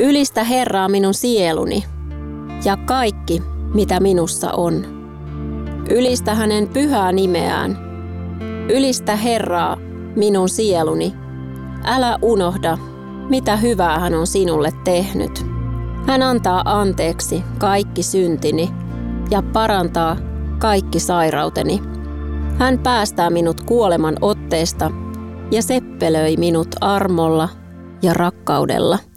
Ylistä Herraa minun sieluni ja kaikki, mitä minussa on. Ylistä hänen pyhää nimeään. Ylistä Herraa minun sieluni. Älä unohda, mitä hyvää hän on sinulle tehnyt. Hän antaa anteeksi kaikki syntini ja parantaa kaikki sairauteni. Hän päästää minut kuoleman otteesta ja seppelöi minut armolla ja rakkaudella.